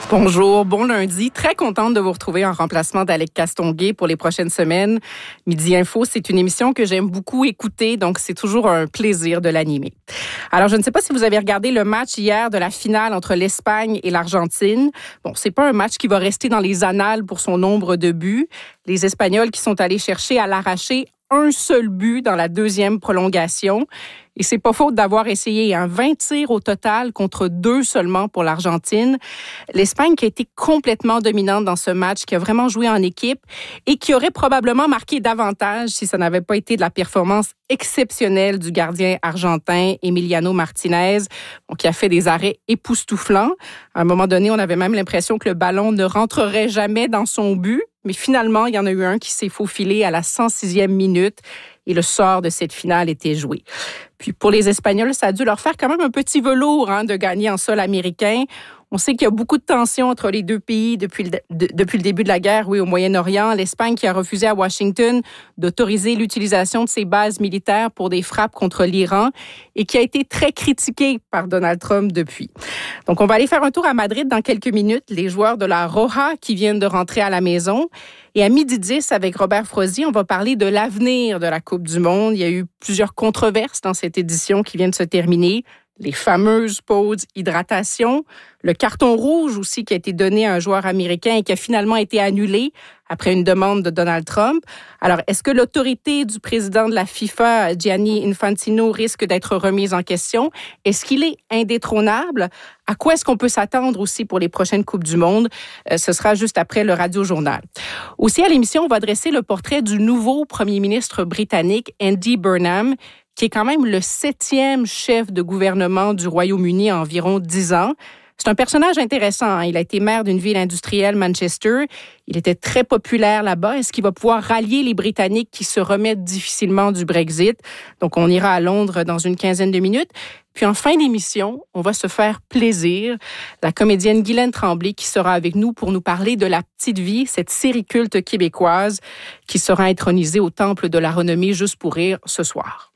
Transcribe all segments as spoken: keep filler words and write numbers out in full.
Bonjour, bon lundi. Très contente de vous retrouver en remplacement d'Alec Castonguay pour les prochaines semaines. Midi Info, c'est une émission que j'aime beaucoup écouter, donc c'est toujours un plaisir de l'animer. Alors, je ne sais pas si vous avez regardé le match hier de la finale entre l'Espagne et l'Argentine. Bon, c'est pas un match qui va rester dans les annales pour son nombre de buts. Les Espagnols qui sont allés chercher à l'arracher un seul but dans la deuxième prolongation. Et c'est pas faute d'avoir essayé un vingt tirs au total contre deux seulement pour l'Argentine. L'Espagne qui a été complètement dominante dans ce match, qui a vraiment joué en équipe et qui aurait probablement marqué davantage si ça n'avait pas été de la performance exceptionnelle du gardien argentin Emiliano Martinez, qui a fait des arrêts époustouflants. À un moment donné, on avait même l'impression que le ballon ne rentrerait jamais dans son but. Mais finalement, il y en a eu un qui s'est faufilé à la cent sixième minute et le sort de cette finale était joué. Puis pour les Espagnols, ça a dû leur faire quand même un petit velours hein, de gagner en sol américain. On sait qu'il y a beaucoup de tensions entre les deux pays depuis le, de, depuis le début de la guerre, oui, au Moyen-Orient. L'Espagne qui a refusé à Washington d'autoriser l'utilisation de ses bases militaires pour des frappes contre l'Iran et qui a été très critiquée par Donald Trump depuis. Donc, on va aller faire un tour à Madrid dans quelques minutes. Les joueurs de la Roja qui viennent de rentrer à la maison. Et à midi dix, avec Robert Frozy, on va parler de l'avenir de la Coupe du Monde. Il y a eu plusieurs controverses dans cette édition qui vient de se terminer. Les fameuses pauses hydratation, le carton rouge aussi qui a été donné à un joueur américain et qui a finalement été annulé après une demande de Donald Trump. Alors, est-ce que l'autorité du président de la FIFA, Gianni Infantino, risque d'être remise en question? Est-ce qu'il est indétrônable? À quoi est-ce qu'on peut s'attendre aussi pour les prochaines Coupes du Monde? Euh, ce sera juste après le Radio-Journal. Aussi, à l'émission, on va dresser le portrait du nouveau premier ministre britannique, Andy Burnham, qui est quand même le septième chef de gouvernement du Royaume-Uni en environ dix ans. C'est un personnage intéressant. Hein? Il a été maire d'une ville industrielle, Manchester. Il était très populaire là-bas. Est-ce qu'il va pouvoir rallier les Britanniques qui se remettent difficilement du Brexit? Donc, on ira à Londres dans une quinzaine de minutes. Puis, en fin d'émission, on va se faire plaisir. La comédienne Guylaine Tremblay qui sera avec nous pour nous parler de La Petite Vie, cette série culte québécoise qui sera intronisée au Temple de la Renommée juste pour rire ce soir.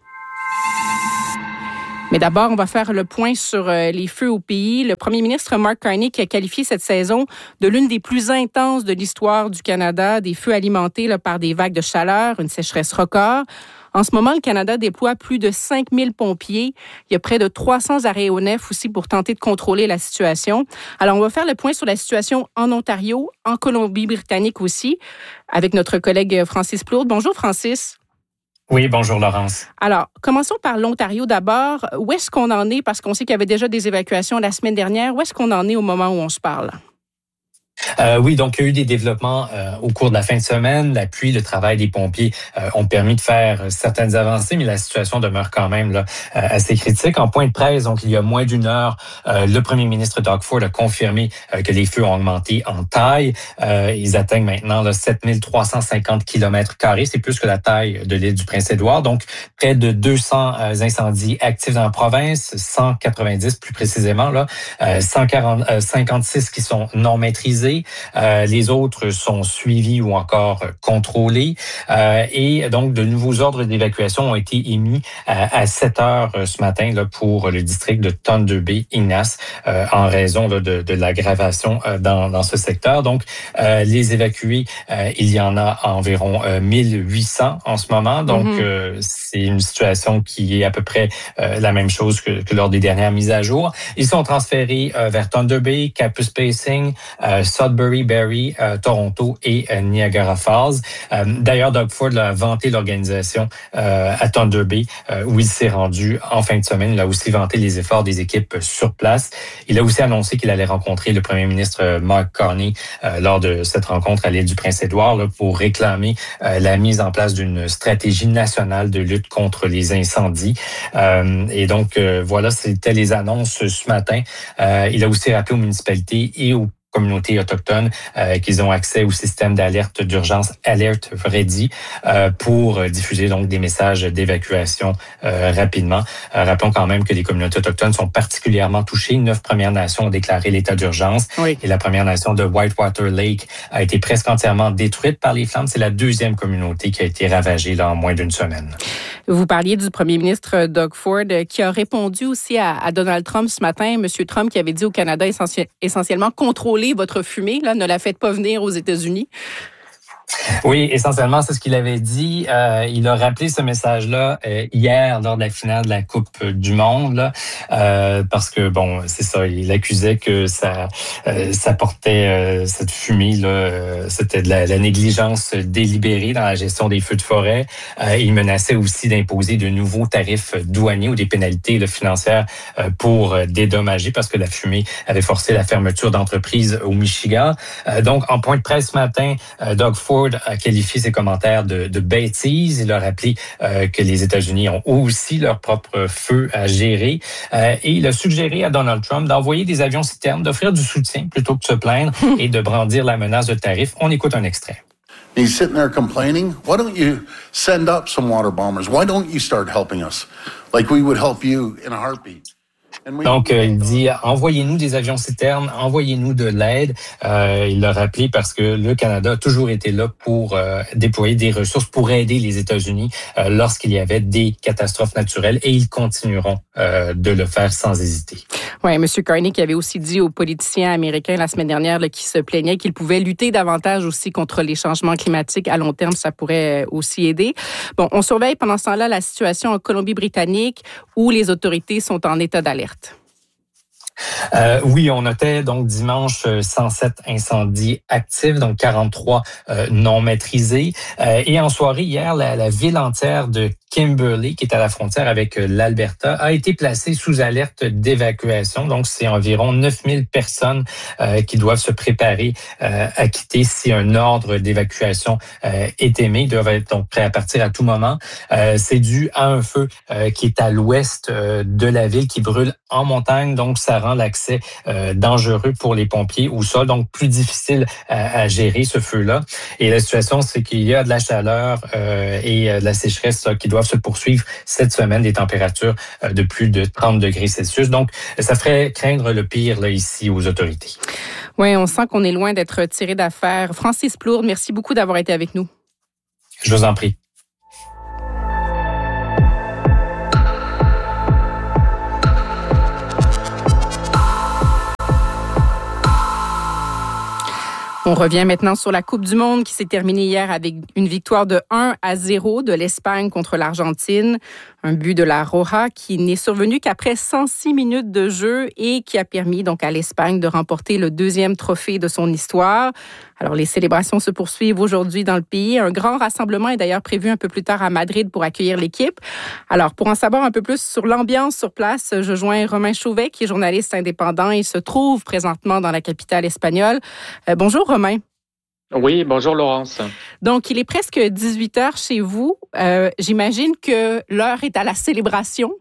Mais d'abord, on va faire le point sur les feux au pays. Le premier ministre Mark Carney qui a qualifié cette saison de l'une des plus intenses de l'histoire du Canada, des feux alimentés là, par des vagues de chaleur, une sécheresse record. En ce moment, le Canada déploie plus de cinq mille pompiers. Il y a près de trois cents aéronefs aussi pour tenter de contrôler la situation. Alors, on va faire le point sur la situation en Ontario, en Colombie-Britannique aussi, avec notre collègue Francis Plourde. Bonjour, Francis. Oui, bonjour Laurence. Alors, commençons par l'Ontario d'abord. Où est-ce qu'on en est? Parce qu'on sait qu'il y avait déjà des évacuations la semaine dernière. Où est-ce qu'on en est au moment où on se parle? Euh, oui, donc il y a eu des développements euh, au cours de la fin de semaine. La pluie, le travail des pompiers euh, ont permis de faire certaines avancées, mais la situation demeure quand même là, euh, assez critique. En point de presse, donc il y a moins d'une heure, euh, le premier ministre Doug Ford a confirmé euh, que les feux ont augmenté en taille. Euh, ils atteignent maintenant là, sept mille trois cent cinquante kilomètres carrés. C'est plus que la taille de l'île du Prince-Édouard. Donc près de deux cents euh, incendies actifs dans la province, cent quatre-vingt-dix plus précisément, là, euh, cent quarante, euh, cinquante-six qui sont non maîtrisés. Euh, les autres sont suivis ou encore contrôlés. Euh, et donc, de nouveaux ordres d'évacuation ont été émis à, à sept heures ce matin là, pour le district de Thunder Bay, Ignace, euh, en raison là, de, de l'aggravation euh, dans, dans ce secteur. Donc, euh, les évacués, euh, il y en a environ euh, mille huit cents en ce moment. Donc, mm-hmm. euh, c'est une situation qui est à peu près euh, la même chose que, que lors des dernières mises à jour. Ils sont transférés euh, vers Thunder Bay, Capus Pacing, euh, Sudbury, Barrie, euh, Toronto et euh, Niagara Falls. Euh, d'ailleurs, Doug Ford a vanté l'organisation euh, à Thunder Bay, euh, où il s'est rendu en fin de semaine. Il a aussi vanté les efforts des équipes sur place. Il a aussi annoncé qu'il allait rencontrer le premier ministre Mark Carney euh, lors de cette rencontre à l'île du Prince-Édouard là, pour réclamer euh, la mise en place d'une stratégie nationale de lutte contre les incendies. Euh, et donc, euh, voilà, c'était les annonces ce matin. Euh, il a aussi rappelé aux municipalités et aux communautés autochtones euh, qu'ils ont accès au système d'alerte d'urgence Alert Ready euh, pour diffuser donc des messages d'évacuation euh, rapidement. Euh, rappelons quand même que les communautés autochtones sont particulièrement touchées. Neuf Premières Nations ont déclaré l'état d'urgence oui. et la Première Nation de Whitewater Lake a été presque entièrement détruite par les flammes. C'est la deuxième communauté qui a été ravagée là, en moins d'une semaine. Vous parliez du premier ministre Doug Ford qui a répondu aussi à, à Donald Trump ce matin. Monsieur Trump qui avait dit au Canada essentiellement contrôler contrôlez votre fumée, là, ne la faites pas venir aux États-Unis. Oui, essentiellement, c'est ce qu'il avait dit. Euh, il a rappelé ce message-là euh, hier lors de la finale de la Coupe du Monde, là, euh, parce que bon, c'est ça, il accusait que ça, euh, ça portait euh, cette fumée là, euh, c'était de la, la négligence délibérée dans la gestion des feux de forêt. Euh, il menaçait aussi d'imposer de nouveaux tarifs douaniers ou des pénalités là, financières euh, pour euh, dédommager parce que la fumée avait forcé la fermeture d'entreprises au Michigan. Euh, donc, en point de presse ce matin, euh, Doug Ford a qualifié ses commentaires de, de bêtises. Il a rappelé euh, que les États-Unis ont aussi leur propre feu à gérer. Euh, et il a suggéré à Donald Trump d'envoyer des avions citernes, d'offrir du soutien plutôt que de se plaindre et de brandir la menace de tarifs. On écoute un extrait. He's sitting there complaining. Why don't you send up some water bombers? Why don't you start helping us like we would help you in a heartbeat? Donc, euh, il dit, envoyez-nous des avions citernes, envoyez-nous de l'aide. Euh, il l'a rappelé parce que le Canada a toujours été là pour euh, déployer des ressources pour aider les États-Unis euh, lorsqu'il y avait des catastrophes naturelles et ils continueront euh, de le faire sans hésiter. Oui, M. Carney qui avait aussi dit aux politiciens américains la semaine dernière là, qui se plaignaient qu'ils pouvaient lutter davantage aussi contre les changements climatiques à long terme, ça pourrait aussi aider. Bon, on surveille pendant ce temps-là la situation en Colombie-Britannique où les autorités sont en état d'alerte. Euh, oui, on notait donc dimanche cent sept incendies actifs, donc quarante-trois euh, non maîtrisés. Euh, et en soirée, hier, la, la ville entière de Kimberley, qui est à la frontière avec l'Alberta, a été placée sous alerte d'évacuation. Donc, c'est environ neuf mille personnes euh, qui doivent se préparer euh, à quitter si un ordre d'évacuation euh, est émis. Ils doivent être donc prêts à partir à tout moment. Euh, c'est dû à un feu euh, qui est à l'ouest euh, de la ville, qui brûle en montagne. Donc, ça rend l'accès euh, dangereux pour les pompiers au sol, donc plus difficile à, à gérer ce feu-là. Et la situation, c'est qu'il y a de la chaleur euh, et de la sécheresse là, qui doivent se poursuivre cette semaine, des températures euh, de plus de trente degrés Celsius. Donc, ça ferait craindre le pire là, ici aux autorités. Oui, on sent qu'on est loin d'être tiré d'affaire. Francis Plourde, merci beaucoup d'avoir été avec nous. Je vous en prie. On revient maintenant sur la Coupe du monde qui s'est terminée hier avec une victoire de un à zéro de l'Espagne contre l'Argentine. Un but de la Roja qui n'est survenu qu'après cent six minutes de jeu et qui a permis donc à l'Espagne de remporter le deuxième trophée de son histoire. Alors, les célébrations se poursuivent aujourd'hui dans le pays. Un grand rassemblement est d'ailleurs prévu un peu plus tard à Madrid pour accueillir l'équipe. Alors, pour en savoir un peu plus sur l'ambiance sur place, je joins Romain Chauvet, qui est journaliste indépendant. Il se trouve présentement dans la capitale espagnole. Euh, bonjour, Romain. Oui, bonjour Laurence. Donc, il est presque dix-huit heures chez vous. Euh, j'imagine que l'heure est à la célébration.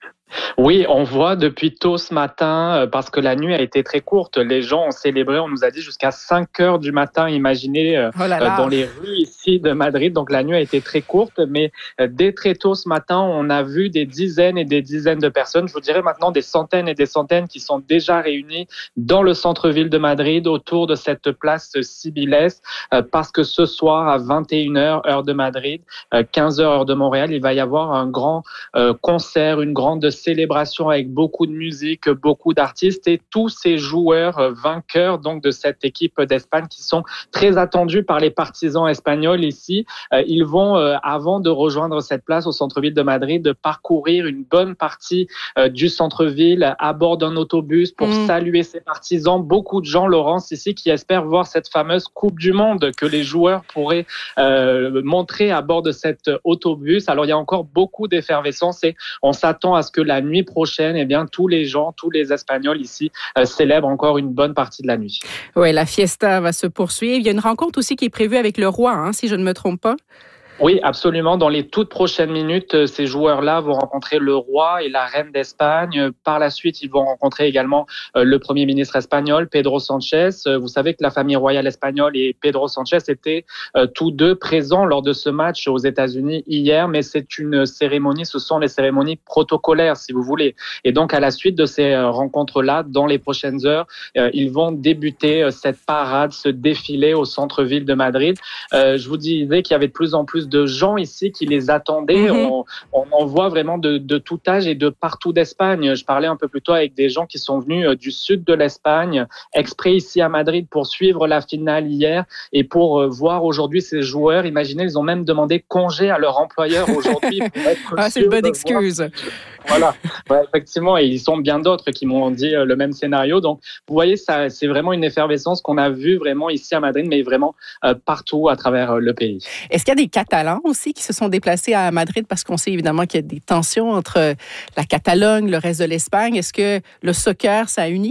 Oui, on voit depuis tôt ce matin, parce que la nuit a été très courte. Les gens ont célébré, on nous a dit, jusqu'à cinq heures du matin, imaginez, oh là là. dans les rues ici de Madrid. Donc la nuit a été très courte, mais dès très tôt ce matin, on a vu des dizaines et des dizaines de personnes, je vous dirais maintenant des centaines et des centaines qui sont déjà réunies dans le centre-ville de Madrid autour de cette place Cibeles, parce que ce soir à vingt et une heures, heure de Madrid, quinze heures, heure de Montréal, il va y avoir un grand concert, une grande célébration avec beaucoup de musique, beaucoup d'artistes et tous ces joueurs vainqueurs donc de cette équipe d'Espagne qui sont très attendus par les partisans espagnols ici. Ils vont, avant de rejoindre cette place au centre-ville de Madrid, parcourir une bonne partie du centre-ville à bord d'un autobus pour mmh. saluer ces partisans. Beaucoup de gens, Laurence, ici, qui espèrent voir cette fameuse Coupe du Monde que les joueurs pourraient euh, montrer à bord de cet autobus. Alors, il y a encore beaucoup d'effervescence et on s'attend à ce que la nuit prochaine, eh bien, tous les gens, tous les Espagnols ici euh, célèbrent encore une bonne partie de la nuit. Oui, la fiesta va se poursuivre. Il y a une rencontre aussi qui est prévue avec le roi, hein, si je ne me trompe pas. Oui, absolument. Dans les toutes prochaines minutes, ces joueurs-là vont rencontrer le roi et la reine d'Espagne. Par la suite, ils vont rencontrer également le premier ministre espagnol, Pedro Sánchez. Vous savez que la famille royale espagnole et Pedro Sánchez étaient tous deux présents lors de ce match aux États-Unis hier, mais c'est une cérémonie, ce sont les cérémonies protocolaires, si vous voulez. Et donc, à la suite de ces rencontres-là, dans les prochaines heures, ils vont débuter cette parade, ce défilé au centre-ville de Madrid. Je vous disais qu'il y avait de plus en plus plus de gens ici qui les attendaient. Mm-hmm. On, on en voit vraiment de, de tout âge et de partout d'Espagne. Je parlais un peu plus tôt avec des gens qui sont venus du sud de l'Espagne, exprès ici à Madrid pour suivre la finale hier et pour voir aujourd'hui ces joueurs. Imaginez, ils ont même demandé congé à leur employeur aujourd'hui pour être ah, c'est une bonne excuse. Voir. Voilà, ouais, effectivement, et ils sont bien d'autres qui m'ont dit le même scénario. Donc, vous voyez, ça, c'est vraiment une effervescence qu'on a vue vraiment ici à Madrid, mais vraiment euh, partout à travers le pays. Est-ce qu'il y a des Catalans aussi qui se sont déplacés à Madrid parce qu'on sait évidemment qu'il y a des tensions entre la Catalogne, le reste de l'Espagne. Est-ce que le soccer, ça unit?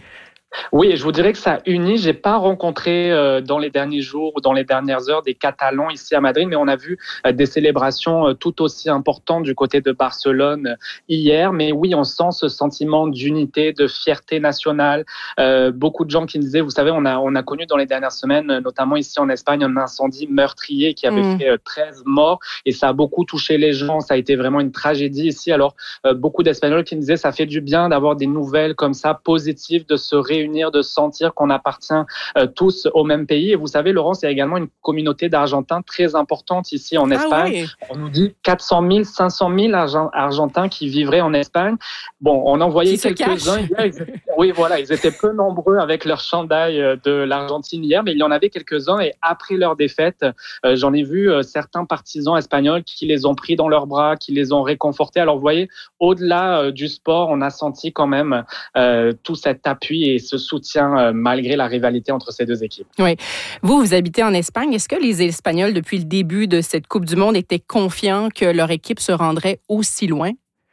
Oui, je vous dirais que ça unit. J'ai pas rencontré euh, dans les derniers jours ou dans les dernières heures des Catalans ici à Madrid, mais on a vu euh, des célébrations euh, tout aussi importantes du côté de Barcelone euh, hier. Mais oui, on sent ce sentiment d'unité, de fierté nationale. Euh, beaucoup de gens qui me disaient, vous savez, on a on a connu dans les dernières semaines, notamment ici en Espagne, un incendie meurtrier qui avait mmh. fait euh, treize morts et ça a beaucoup touché les gens. Ça a été vraiment une tragédie ici. Alors euh, beaucoup d'Espagnols qui me disaient, ça fait du bien d'avoir des nouvelles comme ça positives, de se réunir, de sentir qu'on appartient euh, tous au même pays. Et vous savez, Laurence, il y a également une communauté d'Argentins très importante ici en Espagne. Ah oui. On nous dit quatre cent mille, cinq cent mille Argent- Argentins qui vivraient en Espagne. Bon, on en voyait qui quelques-uns hier. Ils étaient, oui, voilà, ils étaient peu nombreux avec leur chandail de l'Argentine hier, mais il y en avait quelques-uns. Et après leur défaite, euh, j'en ai vu euh, certains partisans espagnols qui les ont pris dans leurs bras, qui les ont réconfortés. Alors, vous voyez, au-delà euh, du sport, on a senti quand même euh, tout cet appui et ce soutien euh, malgré la rivalité entre ces deux équipes. Oui. Vous, vous habitez en Espagne. Est-ce que les Espagnols, depuis le début de cette Coupe du Monde, étaient confiants que leur équipe se rendrait aussi loin?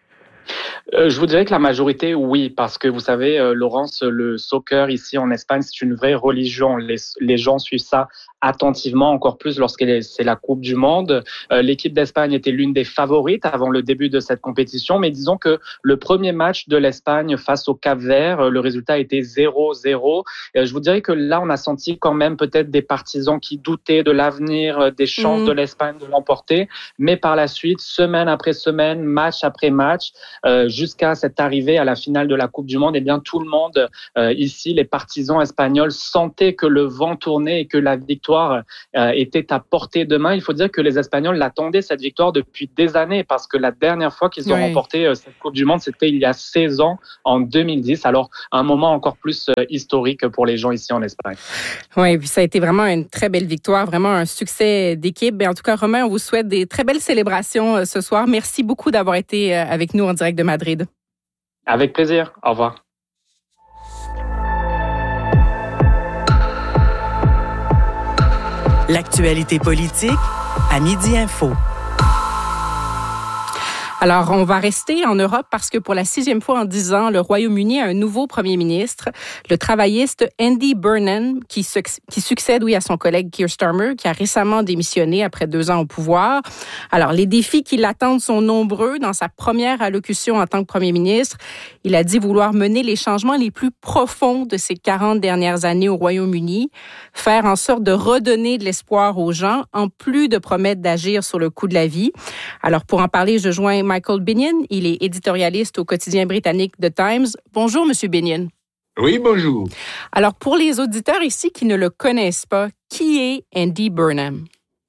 Euh, je vous dirais que la majorité, oui, parce que vous savez, euh, Laurence, le soccer ici en Espagne, c'est une vraie religion. Les, les gens suivent ça attentivement, encore plus lorsque c'est la Coupe du Monde. Euh, l'équipe d'Espagne était l'une des favorites avant le début de cette compétition, mais disons que le premier match de l'Espagne face au Cap-Vert, le résultat était zéro zéro. Euh, je vous dirais que là, on a senti quand même peut-être des partisans qui doutaient de l'avenir, des chances mmh. de l'Espagne de l'emporter, mais par la suite, semaine après semaine, match après match, euh, jusqu'à cette arrivée à la finale de la Coupe du Monde, eh bien tout le monde euh, ici, les partisans espagnols, sentaient que le vent tournait et que la victoire euh, était à portée de main. Il faut dire que les Espagnols l'attendaient, cette victoire, depuis des années, parce que la dernière fois qu'ils ont oui. remporté euh, cette Coupe du Monde, c'était il y a seize ans, en deux mille dix. Alors, un moment encore plus euh, historique pour les gens ici en Espagne. Oui, puis ça a été vraiment une très belle victoire, vraiment un succès d'équipe. Et en tout cas, Romain, on vous souhaite des très belles célébrations euh, ce soir. Merci beaucoup d'avoir été euh, avec nous en direct de Madrid. Avec plaisir. Au revoir. L'actualité politique à Midi Info. Alors, on va rester en Europe parce que pour la sixième fois en dix ans, le Royaume-Uni a un nouveau premier ministre, le travailliste Andy Burnham, qui, su- qui succède, oui, à son collègue Keir Starmer, qui a récemment démissionné après deux ans au pouvoir. Alors, les défis qui l'attendent sont nombreux. Dans sa première allocution en tant que premier ministre, il a dit vouloir mener les changements les plus profonds de ces quarante dernières années au Royaume-Uni, faire en sorte de redonner de l'espoir aux gens, en plus de promettre d'agir sur le coût de la vie. Alors, pour en parler, je joins Michael Binion. Il est éditorialiste au quotidien britannique The Times. Bonjour, Monsieur Binion. Oui, bonjour. Alors, pour les auditeurs ici qui ne le connaissent pas, qui est Andy Burnham?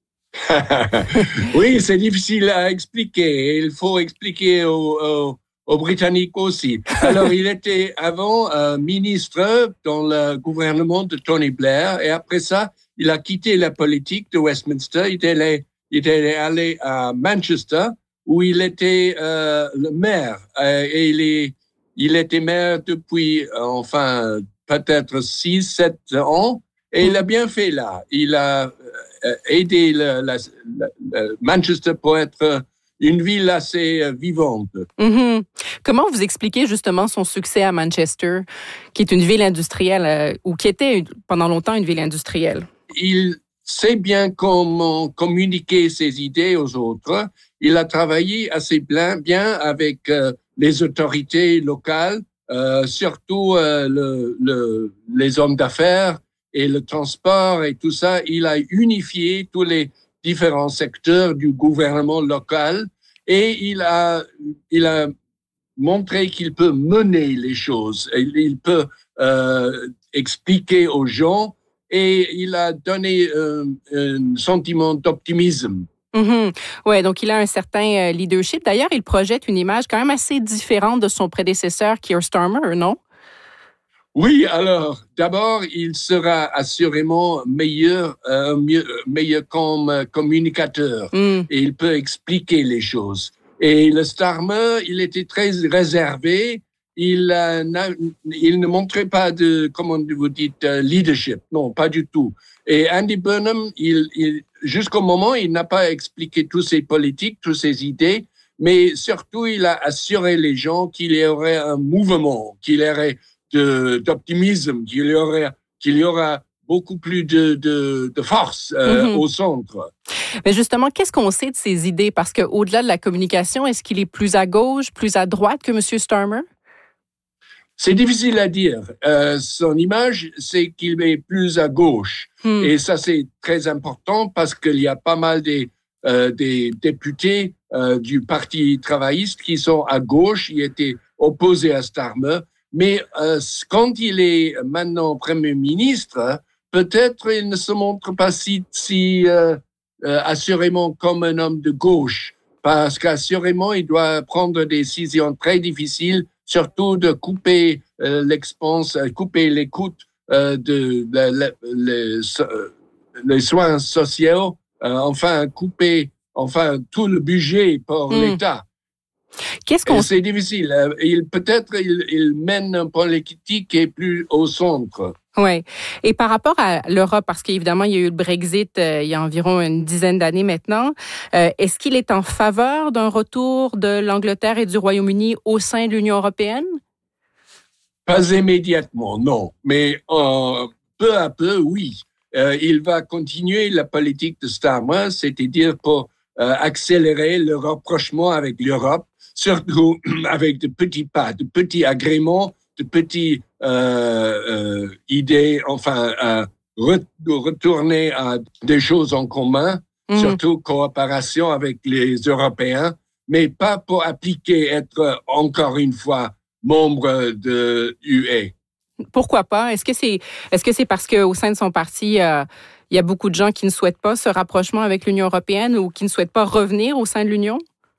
Oui, c'est difficile à expliquer. Il faut expliquer aux, aux, aux Britanniques aussi. Alors, il était avant euh, ministre dans le gouvernement de Tony Blair et après ça, il a quitté la politique de Westminster. Il était allé, il était allé à Manchester où il était euh, le maire. Euh, et il, est, il était maire depuis, euh, enfin, peut-être six, sept ans. Et il a bien fait là. Il a euh, aidé le, la, la, la Manchester pour être une ville assez euh, vivante. Mm-hmm. Comment vous expliquez justement son succès à Manchester, qui est une ville industrielle, euh, ou qui était pendant longtemps une ville industrielle? Il sait bien comment communiquer ses idées aux autres. Il a travaillé assez bien, bien avec euh, les autorités locales, euh, surtout euh, le, le, les hommes d'affaires et le transport et tout ça. Il a unifié tous les différents secteurs du gouvernement local et il a, il a montré qu'il peut mener les choses. Il, il peut euh, expliquer aux gens et il a donné euh, un sentiment d'optimisme Mm-hmm. Oui, donc il a un certain leadership. D'ailleurs, il projette une image quand même assez différente de son prédécesseur, Keir Starmer, non? Oui, alors, d'abord, il sera assurément meilleur, euh, mieux, meilleur comme euh, communicateur. Mm. Et il peut expliquer les choses. Et le Starmer, il était très réservé. Il, euh, il ne montrait pas de, comment vous dites, uh, leadership. Non, pas du tout. Et Andy Burnham, il, il, jusqu'au moment, il n'a pas expliqué toutes ses politiques, toutes ses idées, mais surtout, il a assuré les gens qu'il y aurait un mouvement, qu'il y aurait de, d'optimisme, qu'il y aura, qu'il y aura beaucoup plus de, de, de force euh, mm-hmm. au centre. Mais justement, qu'est-ce qu'on sait de ses idées? Parce qu'au-delà de la communication, est-ce qu'il est plus à gauche, plus à droite que M. Starmer? C'est difficile à dire. Euh, son image, c'est qu'il est plus à gauche. Mm. Et ça, c'est très important parce qu'il y a pas mal des, euh, des députés euh, du Parti travailliste qui sont à gauche, qui étaient opposés à Starmer. Mais euh, quand il est maintenant Premier ministre, peut-être il ne se montre pas si, si euh, euh, assurément comme un homme de gauche, parce qu'assurément, il doit prendre des décisions très difficiles, surtout de couper euh, l'expense, couper les coûts euh, de, de, de, de les soins sociaux, euh, enfin couper enfin tout le budget pour mmh. l'État. Qu'est-ce qu'on... C'est difficile. Il, peut-être il, il mène une politique qui est plus au centre. Oui. Et par rapport à l'Europe, parce qu'évidemment, il y a eu le Brexit euh, il y a environ une dizaine d'années maintenant, euh, est-ce qu'il est en faveur d'un retour de l'Angleterre et du Royaume-Uni au sein de l'Union européenne? Pas immédiatement, non. Mais euh, peu à peu, oui. Euh, il va continuer la politique de Starmer, c'est-à-dire pour euh, accélérer le rapprochement avec l'Europe, surtout avec de petits pas, de petits agréments, de petites euh, euh, idées, enfin, euh, re- retourner à des choses en commun, mmh. surtout coopération avec les Européens, mais pas pour appliquer, être encore une fois membre de l'U E. Pourquoi pas? Est-ce que c'est, est-ce que c'est parce qu'au sein de son parti, euh, il y a beaucoup de gens qui ne souhaitent pas ce rapprochement avec l'Union européenne ou qui ne souhaitent pas revenir au sein de l'Union?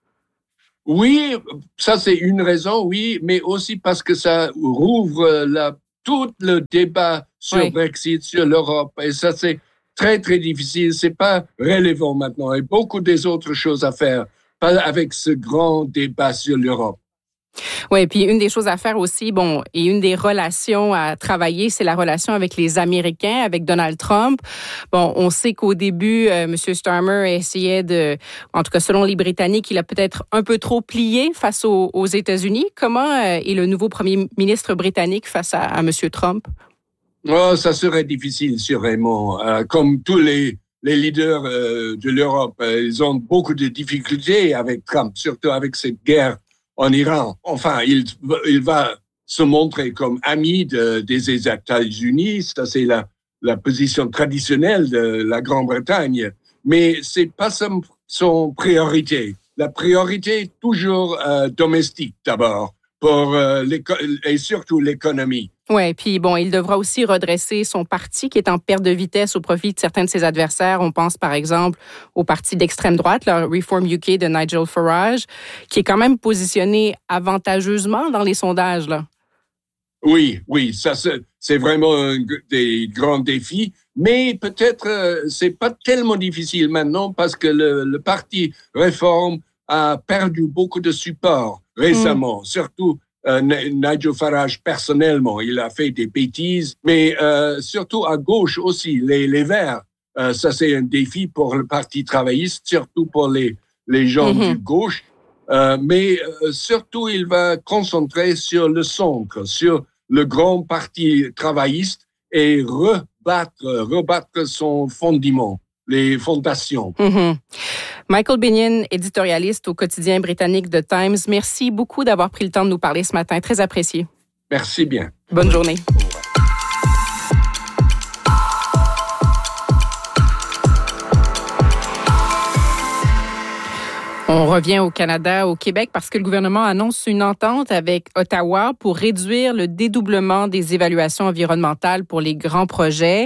Oui, ça c'est une raison, oui, mais aussi parce que ça rouvre la, tout le débat sur oui. Brexit, sur l'Europe, et ça c'est très très difficile, c'est pas relevant maintenant, il y a beaucoup des autres choses à faire, pas avec ce grand débat sur l'Europe. Oui, puis une des choses à faire aussi, bon, et une des relations à travailler, c'est la relation avec les Américains, avec Donald Trump. Bon, on sait qu'au début, euh, M. Starmer essayait de, en tout cas selon les Britanniques, il a peut-être un peu trop plié face aux, aux États-Unis. Comment euh, est le nouveau premier ministre britannique face à, à M. Trump? Oh, ça serait difficile, sûrement. Euh, comme tous les, les leaders euh, de l'Europe, euh, ils ont beaucoup de difficultés avec Trump, surtout avec cette guerre en Iran. Enfin, il, il va se montrer comme ami de, des États-Unis. Ça, c'est la, la position traditionnelle de la Grande-Bretagne. Mais c'est pas son, son priorité. La priorité est toujours euh, domestique, d'abord, pour euh, et surtout l'économie. Oui, puis bon, il devra aussi redresser son parti qui est en perte de vitesse au profit de certains de ses adversaires. On pense par exemple au parti d'extrême droite, le Reform U K de Nigel Farage, qui est quand même positionné avantageusement dans les sondages, là. Oui, oui, ça c'est vraiment un des grands défis, mais peut-être euh, c'est pas tellement difficile maintenant parce que le, le parti Reform a perdu beaucoup de support récemment, mmh. surtout Euh, Nigel Farage, personnellement, il a fait des bêtises, mais euh, surtout à gauche aussi, les, les Verts, euh, ça c'est un défi pour le Parti travailliste, surtout pour les, les gens mm-hmm. du gauche, euh, mais euh, surtout il va concentrer sur le centre, sur le grand Parti travailliste et rebattre, rebattre son fondement, les fondations. Mm-hmm. Michael Binion, éditorialiste au quotidien britannique The Times, merci beaucoup d'avoir pris le temps de nous parler ce matin. Très apprécié. Merci bien. Bonne journée. On revient au Canada, au Québec, parce que le gouvernement annonce une entente avec Ottawa pour réduire le dédoublement des évaluations environnementales pour les grands projets.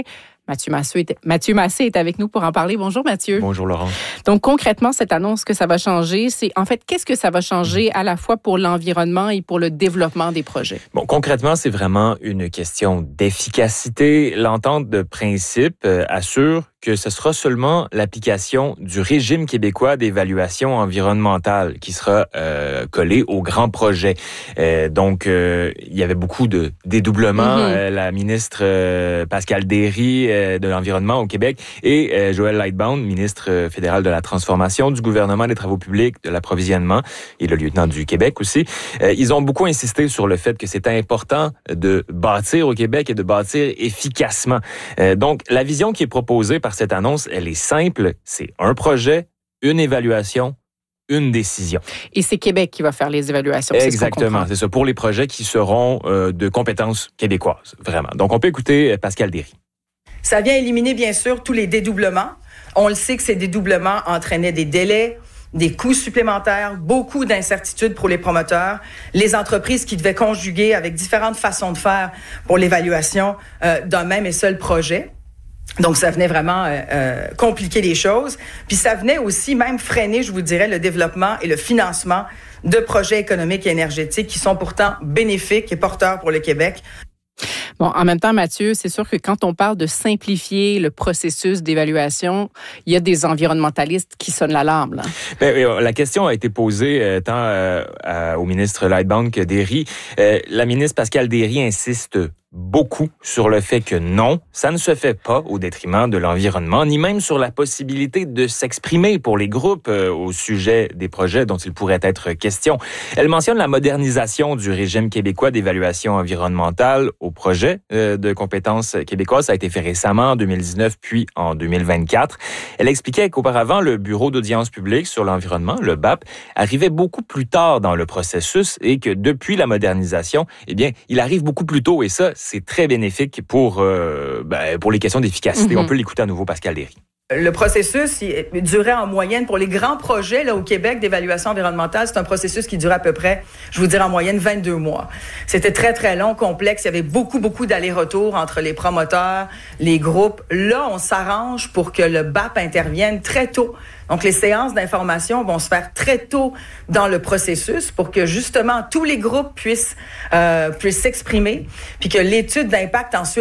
Mathieu Massé, est, Mathieu Massé est avec nous pour en parler. Bonjour Mathieu. Bonjour Laurent. Donc concrètement, cette annonce que ça va changer, c'est en fait, qu'est-ce que ça va changer à la fois pour l'environnement et pour le développement des projets? Bon, concrètement, c'est vraiment une question d'efficacité. L'entente de principe euh, assure que ce sera seulement l'application du régime québécois d'évaluation environnementale qui sera euh, collé au grand projet. Euh, donc, euh, il y avait beaucoup de dédoublements. Mm-hmm. Euh, la ministre euh, Pascale Derry euh, de l'Environnement au Québec et euh, Joël Lightbound, ministre fédéral de la Transformation, du gouvernement des Travaux publics, de l'approvisionnement et le lieutenant du Québec aussi. Euh, ils ont beaucoup insisté sur le fait que c'était important de bâtir au Québec et de bâtir efficacement. Euh, donc, la vision qui est proposée par cette annonce, elle est simple. C'est un projet, une évaluation, une décision. Et c'est Québec qui va faire les évaluations. Exactement, c'est, c'est ça, pour les projets qui seront euh, de compétences québécoises, vraiment. Donc, on peut écouter Pascale Derry. Ça vient éliminer, bien sûr, tous les dédoublements. On le sait que ces dédoublements entraînaient des délais, des coûts supplémentaires, beaucoup d'incertitudes pour les promoteurs, les entreprises qui devaient conjuguer avec différentes façons de faire pour l'évaluation euh, d'un même et seul projet. Donc, ça venait vraiment euh, euh, compliquer les choses. Puis, ça venait aussi même freiner, je vous dirais, le développement et le financement de projets économiques et énergétiques qui sont pourtant bénéfiques et porteurs pour le Québec. Bon, en même temps, Mathieu, c'est sûr que quand on parle de simplifier le processus d'évaluation, il y a des environnementalistes qui sonnent l'alarme, là. Bien, la question a été posée euh, tant euh, à, au ministre Lightbound que Derry. Euh, la ministre Pascale Derry insiste beaucoup sur le fait que non, ça ne se fait pas au détriment de l'environnement, ni même sur la possibilité de s'exprimer pour les groupes euh, au sujet des projets dont il pourrait être question. Elle mentionne la modernisation du régime québécois d'évaluation environnementale au projet euh, de compétences québécoises. Ça a été fait récemment en deux mille dix-neuf puis en deux mille vingt-quatre. Elle expliquait qu'auparavant, le Bureau d'audience publique sur l'environnement, le B A P, arrivait beaucoup plus tard dans le processus et que depuis la modernisation, eh bien, il arrive beaucoup plus tôt et ça, c'est très bénéfique pour, euh, ben, pour les questions d'efficacité. Mm-hmm. On peut l'écouter à nouveau, Pascale Derry. Le processus il durait en moyenne, pour les grands projets là, au Québec d'évaluation environnementale, c'est un processus qui durait à peu près, je vous dirais en moyenne, vingt-deux mois. C'était très, très long, complexe. Il y avait beaucoup, beaucoup d'allers-retours entre les promoteurs, les groupes. Là, on s'arrange pour que le B A P intervienne très tôt. Donc, les séances d'information vont se faire très tôt dans le processus pour que, justement, tous les groupes puissent, euh, puissent s'exprimer, puis que l'étude d'impact ensuite